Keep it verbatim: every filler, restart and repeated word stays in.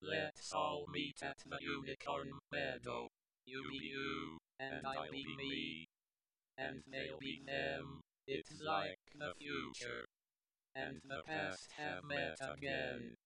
Let's all meet at the Unicorn Meadow. You be you, and I'll be me, and they'll be them. It's like the future and the past have met again.